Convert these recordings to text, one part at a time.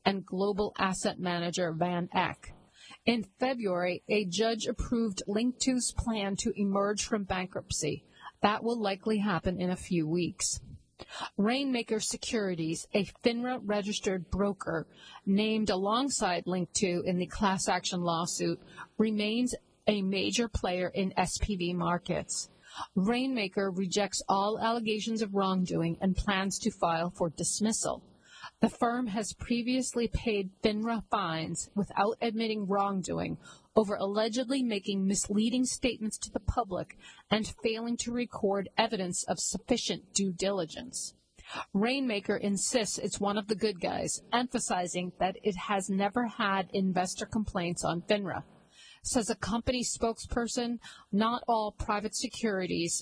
and global asset manager Van Eck. In February, a judge approved Link2's plan to emerge from bankruptcy. That will likely happen in a few weeks. Rainmaker Securities, a FINRA-registered broker named alongside Link2 in the class action lawsuit, remains a major player in SPV markets. Rainmaker rejects all allegations of wrongdoing and plans to file for dismissal. The firm has previously paid FINRA fines without admitting wrongdoing over allegedly making misleading statements to the public and failing to record evidence of sufficient due diligence. Rainmaker insists it's one of the good guys, emphasizing that it has never had investor complaints on FINRA. Says a company spokesperson, not all private securities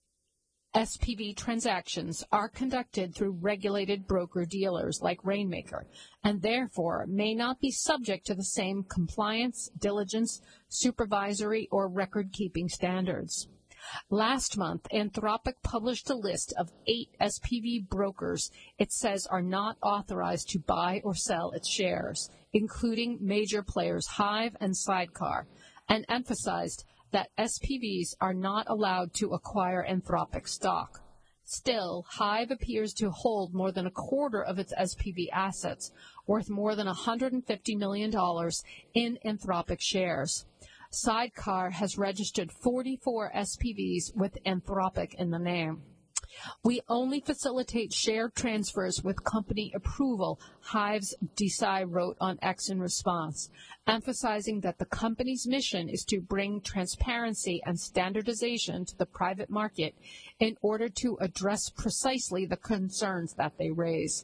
SPV transactions are conducted through regulated broker-dealers like Rainmaker, and therefore may not be subject to the same compliance, diligence, supervisory, or record-keeping standards. Last month, Anthropic published a list of 8 SPV brokers it says are not authorized to buy or sell its shares, including major players Hive and Sidecar, and emphasized that SPVs are not allowed to acquire Anthropic stock. Still, Hive appears to hold more than a quarter of its SPV assets, worth more than $150 million in Anthropic shares. Sidecar has registered 44 SPVs with Anthropic in the name. We only facilitate share transfers with company approval, Hive's Desai wrote on X in response, emphasizing that the company's mission is to bring transparency and standardization to the private market in order to address precisely the concerns that they raise.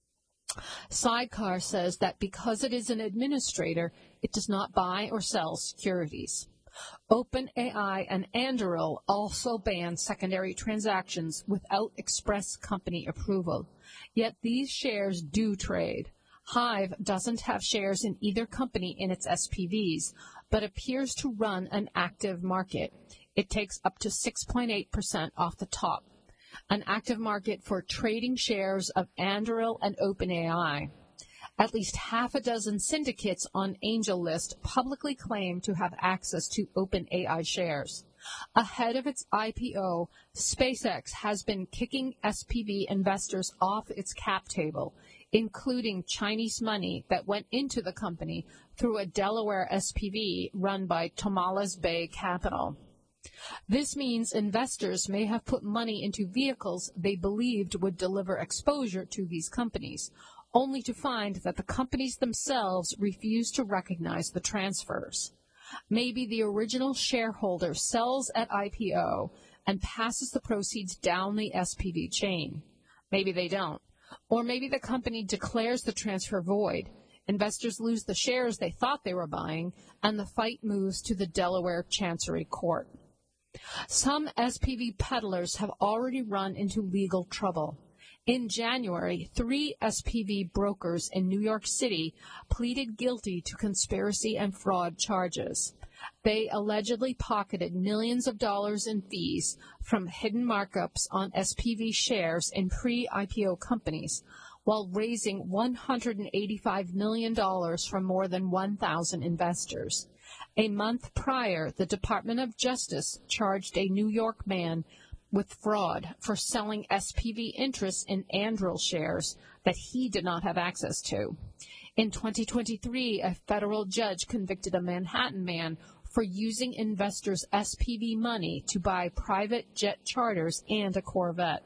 Sidecar says that because it is an administrator, it does not buy or sell securities. OpenAI and Anduril also ban secondary transactions without express company approval. Yet these shares do trade. Hive doesn't have shares in either company in its SPVs, but appears to run an active market. It takes up to 6.8% off the top, an active market for trading shares of Anduril and OpenAI. At least half a dozen syndicates on AngelList publicly claim to have access to OpenAI shares. Ahead of its IPO, SpaceX has been kicking SPV investors off its cap table, including Chinese money that went into the company through a Delaware SPV run by Tomales Bay Capital. This means investors may have put money into vehicles they believed would deliver exposure to these companies, only to find that the companies themselves refuse to recognize the transfers. Maybe the original shareholder sells at IPO and passes the proceeds down the SPV chain. Maybe they don't. Or maybe the company declares the transfer void. Investors lose the shares they thought they were buying, and the fight moves to the Delaware Chancery Court. Some SPV peddlers have already run into legal trouble. In January, 3 SPV brokers in New York City pleaded guilty to conspiracy and fraud charges. They allegedly pocketed millions of dollars in fees from hidden markups on SPV shares in pre-IPO companies, while raising $185 million from more than 1,000 investors. A month prior, the Department of Justice charged a New York man with fraud for selling SPV interests in Anduril shares that he did not have access to. In 2023, a federal judge convicted a Manhattan man for using investors' SPV money to buy private jet charters and a Corvette.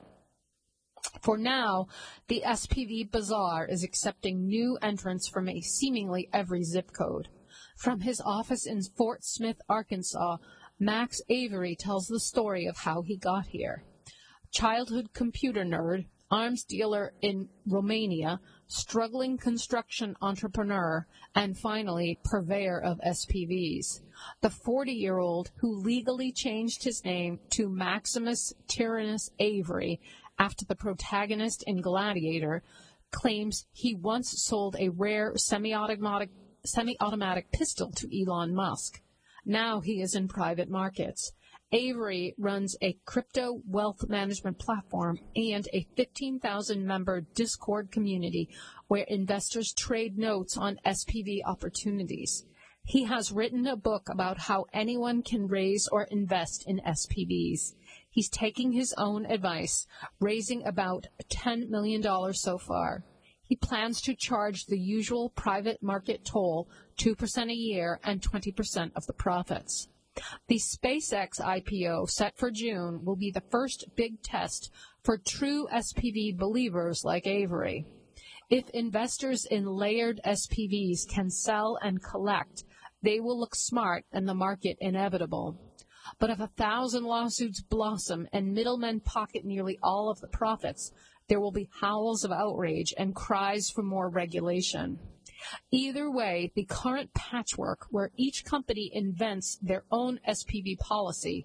For now, the SPV bazaar is accepting new entrants from seemingly every zip code. From his office in Fort Smith, Arkansas, Max Avery tells the story of how he got here. Childhood computer nerd, arms dealer in Romania, struggling construction entrepreneur, and finally, purveyor of SPVs. The 40-year-old, who legally changed his name to Maximus Tyrannus Avery after the protagonist in Gladiator, claims he once sold a rare semi-automatic pistol to Elon Musk. Now he is in private markets. Avery runs a crypto wealth management platform and a 15,000-member Discord community where investors trade notes on SPV opportunities. He has written a book about how anyone can raise or invest in SPVs. He's taking his own advice, raising about $10 million so far. He plans to charge the usual private market toll, 2% a year and 20% of the profits. The SpaceX IPO set for June will be the first big test for true SPV believers like Avery. If investors in layered SPVs can sell and collect, they will look smart and the market inevitable. But if 1,000 lawsuits blossom and middlemen pocket nearly all of the profits, there will be howls of outrage and cries for more regulation. Either way, the current patchwork where each company invents their own SPV policy,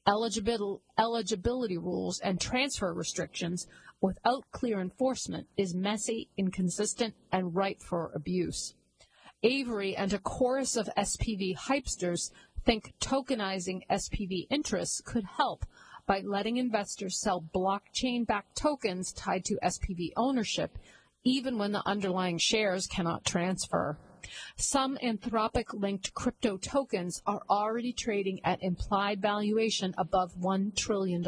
eligibility rules, and transfer restrictions without clear enforcement is messy, inconsistent, and ripe for abuse. Avery and a chorus of SPV hypesters think tokenizing SPV interests could help by letting investors sell blockchain-backed tokens tied to SPV ownership, even when the underlying shares cannot transfer. Some Anthropic-linked crypto tokens are already trading at implied valuation above $1 trillion.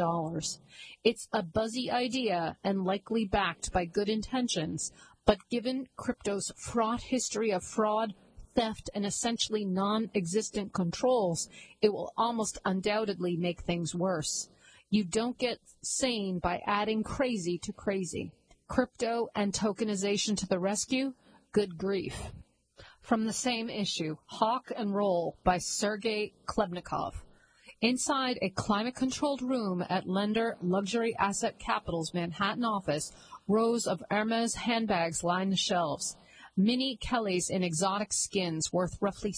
It's a buzzy idea and likely backed by good intentions, but given crypto's fraught history of fraud, theft, and essentially non-existent controls, it will almost undoubtedly make things worse. You don't get sane by adding crazy to crazy. Crypto and tokenization to the rescue? Good grief. From the same issue, Hawk and Roll by Sergei Klebnikov. Inside a climate-controlled room at lender Luxury Asset Capital's Manhattan office, rows of Hermes handbags line the shelves. Mini Kellys in exotic skins worth roughly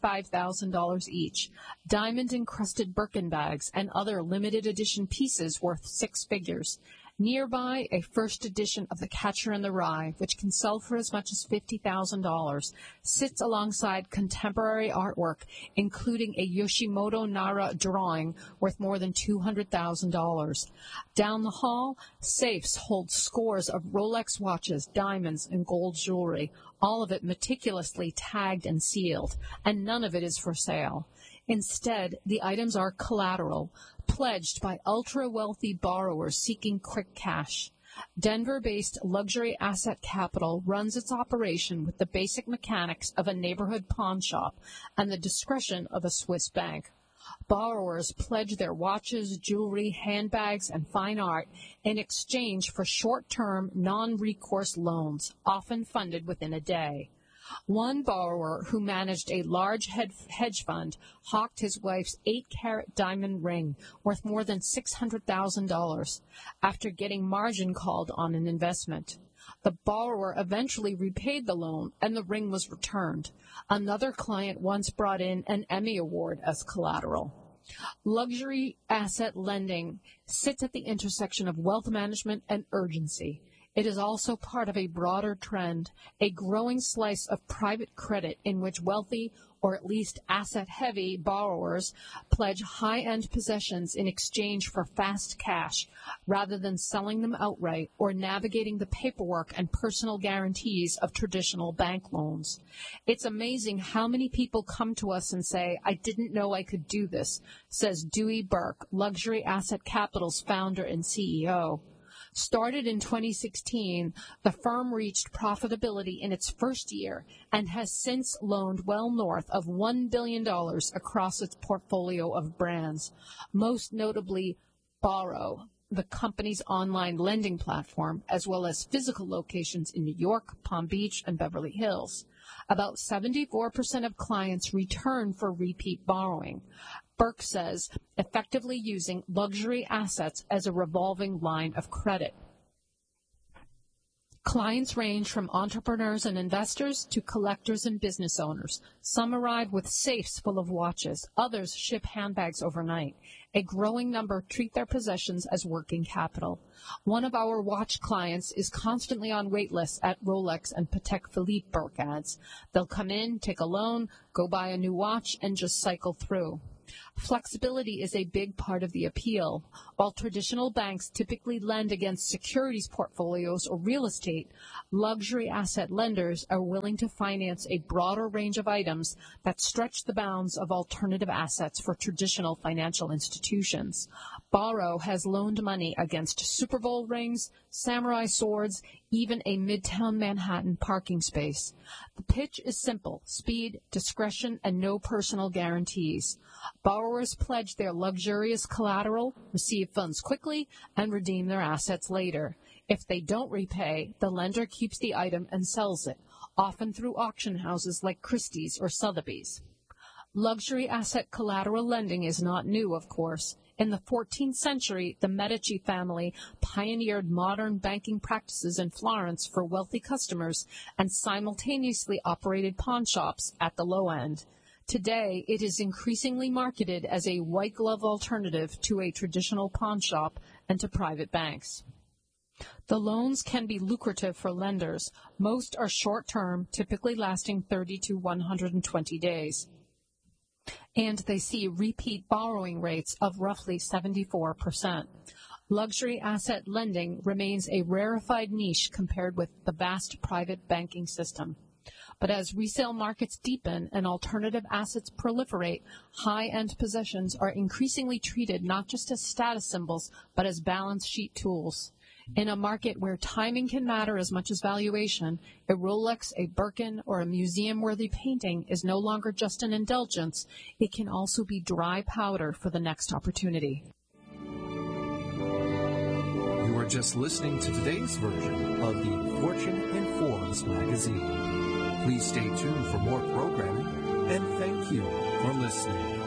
$75,000 each, diamond-encrusted Birkin bags, and other limited edition pieces worth six figures. Nearby, a first edition of The Catcher in the Rye, which can sell for as much as $50,000, sits alongside contemporary artwork, including a Yoshimoto Nara drawing worth more than $200,000. Down the hall, safes hold scores of Rolex watches, diamonds, and gold jewelry, all of it meticulously tagged and sealed, and none of it is for sale. Instead, the items are collateral, pledged by ultra-wealthy borrowers seeking quick cash. Denver-based Luxury Asset Capital runs its operation with the basic mechanics of a neighborhood pawn shop and the discretion of a Swiss bank. Borrowers pledge their watches, jewelry, handbags, and fine art in exchange for short-term, non-recourse loans, often funded within a day. One borrower who managed a large hedge fund hawked his wife's 8-carat diamond ring worth more than $600,000 after getting margin called on an investment. The borrower eventually repaid the loan and the ring was returned. Another client once brought in an Emmy Award as collateral. Luxury asset lending sits at the intersection of wealth management and urgency. It is also part of a broader trend, a growing slice of private credit in which wealthy, or at least asset-heavy, borrowers pledge high-end possessions in exchange for fast cash, rather than selling them outright or navigating the paperwork and personal guarantees of traditional bank loans. It's amazing how many people come to us and say, "I didn't know I could do this," says Dewey Burke, Luxury Asset Capital's founder and CEO. Started in 2016, the firm reached profitability in its first year and has since loaned well north of $1 billion across its portfolio of brands, most notably Borrow, the company's online lending platform, as well as physical locations in New York, Palm Beach, and Beverly Hills. About 74% of clients return for repeat borrowing. Burke says, effectively using luxury assets as a revolving line of credit. Clients range from entrepreneurs and investors to collectors and business owners. Some arrive with safes full of watches. Others ship handbags overnight. A growing number treat their possessions as working capital. One of our watch clients is constantly on wait lists at Rolex and Patek Philippe, Burke adds. They'll come in, take a loan, go buy a new watch, and just cycle through. Flexibility is a big part of the appeal. While traditional banks typically lend against securities portfolios or real estate, luxury asset lenders are willing to finance a broader range of items that stretch the bounds of alternative assets for traditional financial institutions. Borrow has loaned money against Super Bowl rings, samurai swords, even a Midtown Manhattan parking space. The pitch is simple: speed, discretion, and no personal guarantees. Borrowers pledge their luxurious collateral, receive funds quickly, and redeem their assets later. If they don't repay, the lender keeps the item and sells it, often through auction houses like Christie's or Sotheby's. Luxury asset collateral lending is not new, of course. In the 14th century, the Medici family pioneered modern banking practices in Florence for wealthy customers and simultaneously operated pawn shops at the low end. Today, it is increasingly marketed as a white-glove alternative to a traditional pawn shop and to private banks. The loans can be lucrative for lenders. Most are short-term, typically lasting 30 to 120 days. And they see repeat borrowing rates of roughly 74%. Luxury asset lending remains a rarefied niche compared with the vast private banking system. But as resale markets deepen and alternative assets proliferate, high-end possessions are increasingly treated not just as status symbols, but as balance sheet tools. In a market where timing can matter as much as valuation, a Rolex, a Birkin, or a museum-worthy painting is no longer just an indulgence. It can also be dry powder for the next opportunity. You are just listening to today's version of the Fortune and Forbes magazine. Please stay tuned for more programming, and thank you for listening.